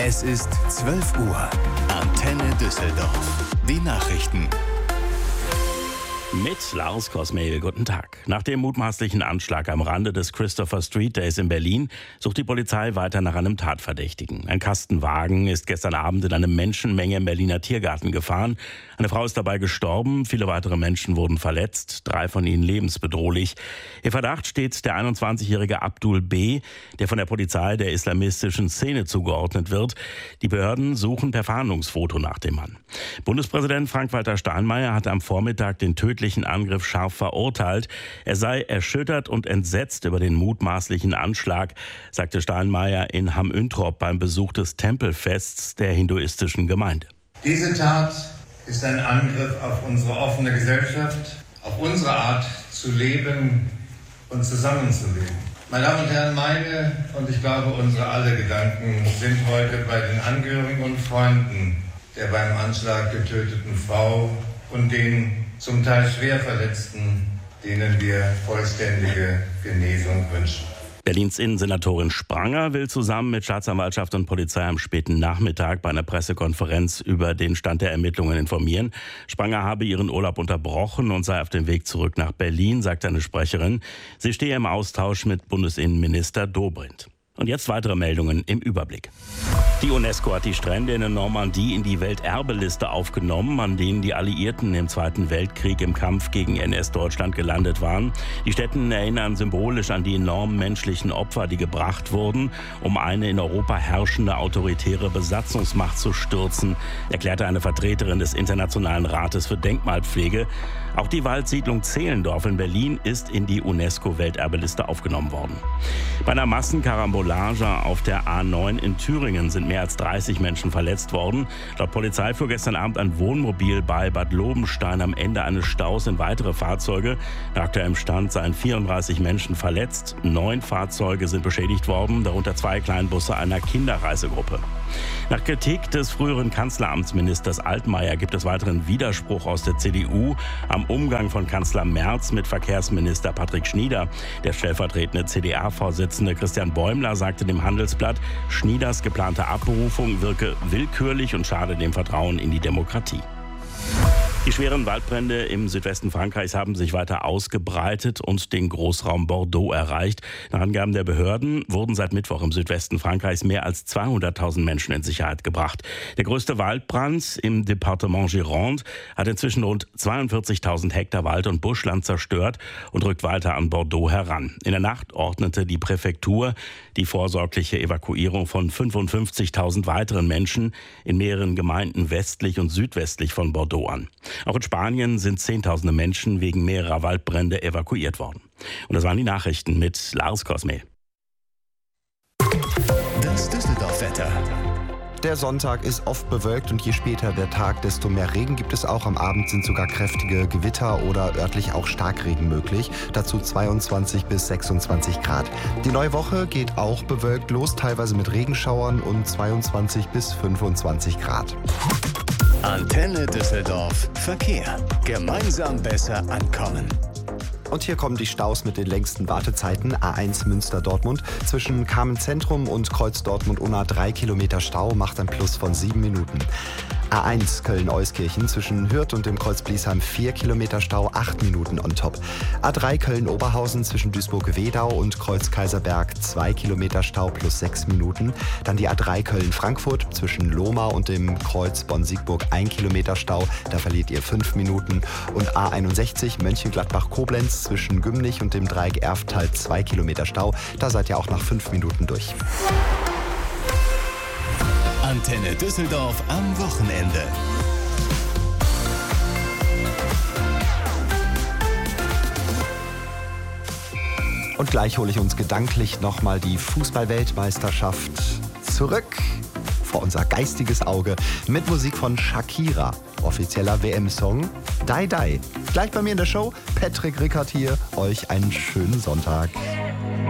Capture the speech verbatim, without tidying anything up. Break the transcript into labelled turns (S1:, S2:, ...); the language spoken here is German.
S1: Es ist zwölf Uhr. Antenne Düsseldorf. Die Nachrichten.
S2: Mit Lars Kosmehl, guten Tag. Nach dem mutmaßlichen Anschlag am Rande des Christopher Street Days in Berlin sucht die Polizei weiter nach einem Tatverdächtigen. Ein Kastenwagen ist gestern Abend in eine Menschenmenge im Berliner Tiergarten gefahren. Eine Frau ist dabei gestorben, viele weitere Menschen wurden verletzt, drei von ihnen lebensbedrohlich. Im Verdacht steht der einundzwanzigjährige Abdul B., der von der Polizei der islamistischen Szene zugeordnet wird. Die Behörden suchen per Fahndungsfoto nach dem Mann. Bundespräsident Frank-Walter Steinmeier hat am Vormittag den tödlichen Angriff scharf verurteilt. Er sei erschüttert und entsetzt über den mutmaßlichen Anschlag, sagte Steinmeier in Hamm-Üntrop beim Besuch des Tempelfests der hinduistischen Gemeinde.
S3: Diese Tat ist ein Angriff auf unsere offene Gesellschaft, auf unsere Art zu leben und zusammenzuleben. Meine Damen und Herren, meine und ich glaube unsere alle Gedanken sind heute bei den Angehörigen und Freunden der beim Anschlag getöteten Frau und den zum Teil schwer Verletzten, denen wir vollständige Genesung wünschen.
S2: Berlins Innensenatorin Spranger will zusammen mit Staatsanwaltschaft und Polizei am späten Nachmittag bei einer Pressekonferenz über den Stand der Ermittlungen informieren. Spranger habe ihren Urlaub unterbrochen und sei auf dem Weg zurück nach Berlin, sagt eine Sprecherin. Sie stehe im Austausch mit Bundesinnenminister Dobrindt. Und jetzt weitere Meldungen im Überblick. Die UNESCO hat die Strände in der Normandie in die Welterbeliste aufgenommen, an denen die Alliierten im Zweiten Weltkrieg im Kampf gegen N S-Deutschland gelandet waren. Die Stätten erinnern symbolisch an die enormen menschlichen Opfer, die gebracht wurden, um eine in Europa herrschende autoritäre Besatzungsmacht zu stürzen, erklärte eine Vertreterin des Internationalen Rates für Denkmalpflege. Auch die Waldsiedlung Zehlendorf in Berlin ist in die UNESCO-Welterbeliste aufgenommen worden. Bei einer Massenkarambolage auf der A neun in Thüringen sind mehr als dreißig Menschen verletzt worden. Laut Polizei fuhr gestern Abend ein Wohnmobil bei Bad Lobenstein am Ende eines Staus in weitere Fahrzeuge. Nach aktuellem Stand seien vierunddreißig Menschen verletzt. Neun Fahrzeuge sind beschädigt worden, darunter zwei Kleinbusse einer Kinderreisegruppe. Nach Kritik des früheren Kanzleramtsministers Altmaier gibt es weiteren Widerspruch aus der C D U am Umgang von Kanzler Merz mit Verkehrsminister Patrick Schnieder. Der stellvertretende C D A-Vorsitzende Christian Bäumler sagte dem Handelsblatt, Schnieders geplante Abberufung wirke willkürlich und schade dem Vertrauen in die Demokratie. Die schweren Waldbrände im Südwesten Frankreichs haben sich weiter ausgebreitet und den Großraum Bordeaux erreicht. Nach Angaben der Behörden wurden seit Mittwoch im Südwesten Frankreichs mehr als zweihunderttausend Menschen in Sicherheit gebracht. Der größte Waldbrand im Departement Gironde hat inzwischen rund zweiundvierzigtausend Hektar Wald- und Buschland zerstört und rückt weiter an Bordeaux heran. In der Nacht ordnete die Präfektur die vorsorgliche Evakuierung von fünfundfünfzigtausend weiteren Menschen in mehreren Gemeinden westlich und südwestlich von Bordeaux an. Auch in Spanien sind Zehntausende Menschen wegen mehrerer Waldbrände evakuiert worden. Und das waren die Nachrichten mit Lars Kosmehl.
S1: Das Düsseldorf-Wetter.
S4: Der Sonntag ist oft bewölkt und je später der Tag, desto mehr Regen gibt es auch. Am Abend sind sogar kräftige Gewitter oder örtlich auch Starkregen möglich. Dazu zweiundzwanzig bis sechsundzwanzig Grad. Die neue Woche geht auch bewölkt los, teilweise mit Regenschauern und zweiundzwanzig bis fünfundzwanzig Grad.
S1: Antenne Düsseldorf. Verkehr. Gemeinsam besser ankommen.
S4: Und hier kommen die Staus mit den längsten Wartezeiten. A eins Münster-Dortmund. Zwischen Kamen-Zentrum und Kreuz Dortmund-Unna drei Kilometer Stau, macht ein Plus von sieben Minuten. A eins Köln-Euskirchen zwischen Hürth und dem Kreuz Bliesheim vier Kilometer Stau, acht Minuten on top. A drei Köln-Oberhausen zwischen Duisburg-Wedau und Kreuz Kaiserberg zwei Kilometer Stau plus sechs Minuten. Dann die A drei Köln-Frankfurt zwischen Lohmar und dem Kreuz Bonn-Siegburg ein Kilometer Stau, da verliert ihr fünf Minuten. Und A einundsechzig Mönchengladbach-Koblenz zwischen Gümnich und dem Dreieck Erftal zwei Kilometer Stau, da seid ihr auch nach fünf Minuten durch.
S1: Antenne Düsseldorf am Wochenende.
S4: Und gleich hole ich uns gedanklich nochmal die Fußball-Weltmeisterschaft zurück vor unser geistiges Auge mit Musik von Shakira. Offizieller W M-Song Die Die. Gleich bei mir in der Show, Patrick Rickert hier. Euch einen schönen Sonntag.